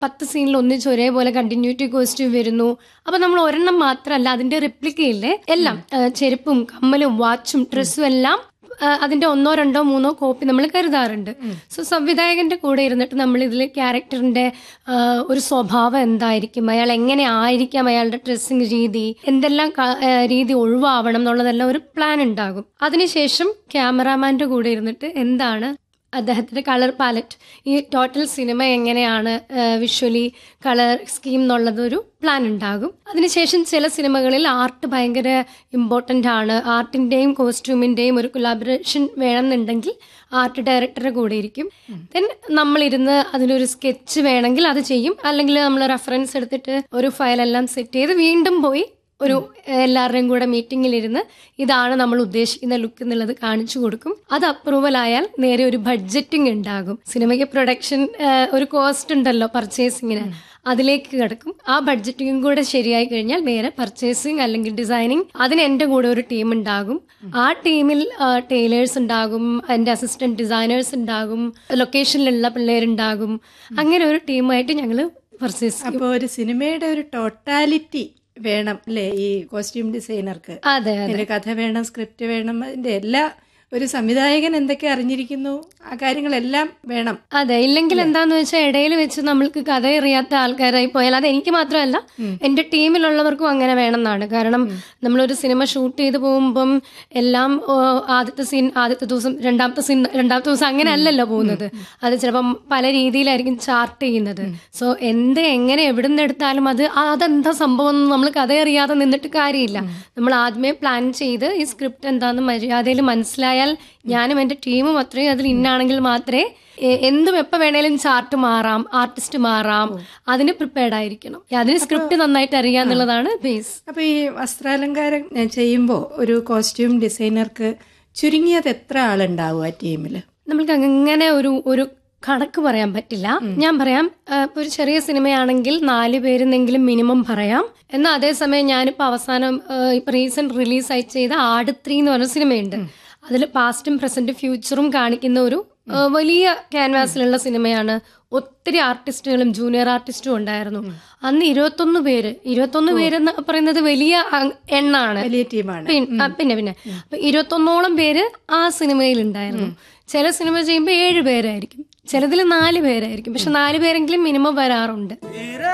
10 സീനിൽ ഒന്നിച്ച് ഒരേപോലെ കണ്ടിന്യൂറ്റി കോസ്റ്റ്യൂം വരുന്നു. അപ്പൊ നമ്മൾ ഒരെണ്ണം മാത്രമല്ല, അതിന്റെ റിപ്ലിക്കയില്ലേ എല്ലാം, ചെരുപ്പും കമ്മലും വാച്ചും ഡ്രസ്സും എല്ലാം അതിന്റെ 1, 2, 3 കോപ്പി നമ്മൾ കരുതാറുണ്ട്. സോ സംവിധായകന്റെ കൂടെ ഇരുന്നിട്ട് നമ്മൾ ഇതിൽ ക്യാരക്ടറിന്റെ ഒരു സ്വഭാവം എന്തായിരിക്കും, അയാൾ എങ്ങനെ ആയിരിക്കാം, അയാളുടെ ഡ്രസ്സിങ് രീതി, എന്തെല്ലാം രീതി ഒഴിവാവണം എന്നുള്ളതെല്ലാം ഒരു പ്ലാൻ ഉണ്ടാകും. അതിനുശേഷം ക്യാമറാമാന്റെ കൂടെ ഇരുന്നിട്ട് എന്താണ് അദ്ദേഹത്തിന്റെ കളർ പാലറ്റ്, ഈ ടോട്ടൽ സിനിമ എങ്ങനെയാണ് വിഷ്വലി കളർ സ്കീം എന്നുള്ളതൊരു പ്ലാൻ ഉണ്ടാകും. അതിനുശേഷം ചില സിനിമകളിൽ ആർട്ട് ഭയങ്കര ഇമ്പോർട്ടൻ്റ് ആണ്, ആർട്ടിന്റെയും കോസ്റ്റ്യൂമിന്റെയും ഒരു കൊലാബറേഷൻ വേണമെന്നുണ്ടെങ്കിൽ ആർട്ട് ഡയറക്ടറുടെ കൂടെ ഇരിക്കും. ദെൻ നമ്മളിരുന്ന് അതിലൊരു സ്കെച്ച് വേണമെങ്കിൽ അത് ചെയ്യും, അല്ലെങ്കിൽ നമ്മൾ റെഫറൻസ് എടുത്തിട്ട് ഒരു ഫയലെല്ലാം സെറ്റ് ചെയ്ത് വീണ്ടും പോയി ഒരു എല്ലാവരുടെയും കൂടെ മീറ്റിങ്ങിലിരുന്ന് ഇതാണ് നമ്മൾ ഉദ്ദേശിക്കുന്ന ലുക്ക് എന്നുള്ളത് കാണിച്ചു കൊടുക്കും. അത് അപ്രൂവൽ ആയാൽ നേരെ ഒരു ബഡ്ജറ്റിംഗ് ഉണ്ടാകും. സിനിമയ്ക്ക് പ്രൊഡക്ഷൻ ഒരു കോസ്റ്റ് ഉണ്ടല്ലോ പർച്ചേസിങ്ങിന്, അതിലേക്ക് കിടക്കും. ആ ബഡ്ജറ്റിംഗും കൂടെ ശരിയായി കഴിഞ്ഞാൽ നേരെ പർച്ചേസിങ് അല്ലെങ്കിൽ ഡിസൈനിങ്, അതിന് എൻ്റെ കൂടെ ഒരു ടീം ഉണ്ടാകും. ആ ടീമിൽ ടൈലേഴ്സ് ഉണ്ടാകും, എൻ്റെ അസിസ്റ്റന്റ് ഡിസൈനേഴ്സ് ഉണ്ടാകും, ലൊക്കേഷനിലുള്ള പിള്ളേരുണ്ടാകും. അങ്ങനെ ഒരു ടീമായിട്ട് ഞങ്ങൾ പർച്ചേസ് ചെയ്യും. അപ്പോൾ ഒരു സിനിമയുടെ ഒരു ടോട്ടാലിറ്റി വേണം അല്ലേ ഈ കോസ്റ്റ്യൂം ഡിസൈനർക്ക്? അതെ, കഥ വേണം, സ്ക്രിപ്റ്റ് വേണം, അതിന്റെ എല്ലാ ഒരു സംവിധായകൻ എന്തൊക്കെ അറിഞ്ഞിരിക്കുന്നു ആ കാര്യങ്ങളെല്ലാം വേണം. അതെ, ഇല്ലെങ്കിൽ എന്താന്ന് വെച്ചാൽ ഇടയിൽ വെച്ച് നമ്മൾക്ക് കഥ അറിയാത്ത ആൾക്കാരായി പോയാൽ, അത് എനിക്ക് മാത്രമല്ല എന്റെ ടീമിലുള്ളവർക്കും അങ്ങനെ വേണമെന്നാണ്. കാരണം നമ്മളൊരു സിനിമ ഷൂട്ട് ചെയ്ത് പോകുമ്പം എല്ലാം ആദ്യത്തെ സീൻ ആദ്യത്തെ ദിവസം, രണ്ടാമത്തെ സീൻ രണ്ടാമത്തെ ദിവസം, അങ്ങനെ അല്ലല്ലോ പോകുന്നത്. അത് ചിലപ്പം പല രീതിയിലായിരിക്കും ചാർട്ട് ചെയ്യുന്നത്. സോ എങ്ങനെ എവിടുന്ന് എടുത്താലും അതെന്താ സംഭവം എന്ന് നമ്മൾ കഥ അറിയാതെ നിന്നിട്ട് കാര്യമില്ല. നമ്മൾ ആദ്യമേ പ്ലാൻ ചെയ്ത് ഈ സ്ക്രിപ്റ്റ് എന്താണെന്ന് മര്യാദയിൽ മനസ്സിലായ ഞാനും എന്റെ ടീമും അത്രയും അതിൽ ഇന്നാണെങ്കിൽ മാത്രമേ എന്തും എപ്പോൾ വേണേലും ചാർട്ട് മാറാം, ആർട്ടിസ്റ്റ് മാറാം, അതിന് പ്രിപ്പയർഡ് ആയിരിക്കണം. അതിന് സ്ക്രിപ്റ്റ് നന്നായിട്ട് അറിയാന്നുള്ളതാണ് ബേസ്. അപ്പൊ ഈ വസ്ത്രാലങ്കാരം ചെയ്യുമ്പോൾ ഒരു കോസ്റ്റ്യൂം ഡിസൈനർക്ക് ചുരുങ്ങിയത് എത്ര ആളുണ്ടാവും ആ ടീമില്? നമ്മൾക്ക് അങ്ങനെ ഒരു കണക്ക് പറയാൻ പറ്റില്ല. ഞാൻ പറയാം, ഒരു ചെറിയ സിനിമയാണെങ്കിൽ 4 പേരെന്നെങ്കിലും മിനിമം പറയാം. എന്നാൽ അതേസമയം ഞാനിപ്പോൾ അവസാനം ഇപ്പൊ റീസെന്റ് റിലീസായി ചെയ്ത ആട് 3 എന്ന് പറഞ്ഞ സിനിമയുണ്ട്. അതിൽ പാസ്റ്റും പ്രസന്റും ഫ്യൂച്ചറും കാണിക്കുന്ന ഒരു വലിയ ക്യാൻവാസിലുള്ള സിനിമയാണ്. ഒത്തിരി ആർട്ടിസ്റ്റുകളും ജൂനിയർ ആർട്ടിസ്റ്റും ഉണ്ടായിരുന്നു. അന്ന് 21 പേര് എന്ന് പറയുന്നത് വലിയ എണ്ണാണ്, വലിയ ടീമാണ്. പിന്നെ അപ്പൊ 21ഓളം പേര് ആ സിനിമയിൽ ഉണ്ടായിരുന്നു. ചില സിനിമ ചെയ്യുമ്പോൾ 7 പേരായിരിക്കും, ചിലതിൽ 4 പേരായിരിക്കും. പക്ഷെ 4 പേരെങ്കിലും മിനിമം വരാറുണ്ട്.